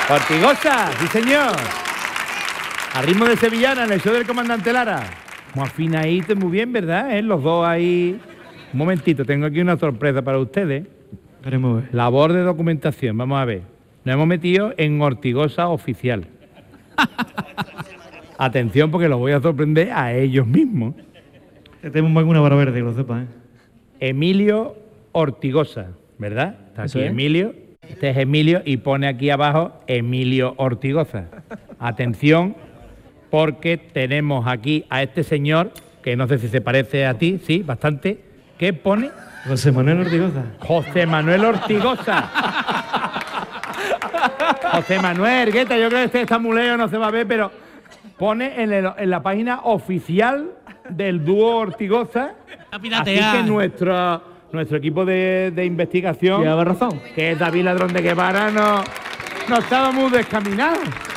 Ortigosa, sí señor. A ritmo de sevillana en el show del comandante Lara. Muy afinadito, muy bien, ¿verdad? Los dos ahí. Un momentito, tengo aquí una sorpresa para ustedes. Queremos ver. Labor de documentación, vamos a ver. Nos hemos metido en Ortigosa oficial. Atención, porque los voy a sorprender a ellos mismos. Tenemos alguna vara verde, que lo sepa, ¿eh? Emilio Ortigosa, ¿verdad? Está Eso aquí es. Emilio. Este es Emilio y pone aquí abajo Emilio Ortigosa. Atención, porque tenemos aquí a este señor, que no sé si se parece a ti, sí, bastante, que pone José Manuel Ortigosa. José Manuel Ortigosa. José Manuel, Gueta, yo creo que este estamuleo no se va a ver, pero pone en la página oficial del dúo Ortigosa. Así que nuestro equipo de investigación, Lleva razón. que es David Ladrón de Guevara, no estaba muy descaminado.